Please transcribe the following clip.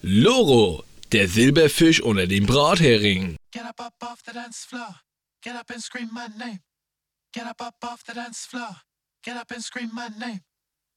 Loro, der Silberfisch unter dem Brathering. Get up off the dance floor. Get up and scream my name. Get up off the dance floor. Get up and scream my name.